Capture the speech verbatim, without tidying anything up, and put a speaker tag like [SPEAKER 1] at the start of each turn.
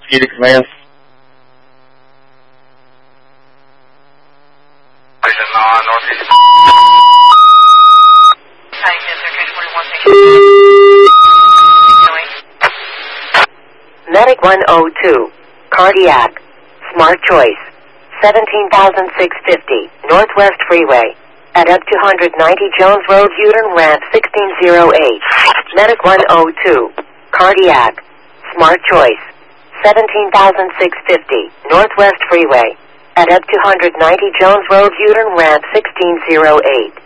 [SPEAKER 1] Unit Command.
[SPEAKER 2] Northeast.
[SPEAKER 3] Medic one oh two, cardiac, smart choice, seventeen thousand six hundred fifty, Northwest Freeway, at up two hundred ninety Jones Road, U-turn ramp sixteen oh eight. Medic one oh two, cardiac, smart choice, seventeen thousand six hundred fifty, Northwest Freeway, at up two hundred ninety Jones Road, U-turn ramp sixteen oh eight.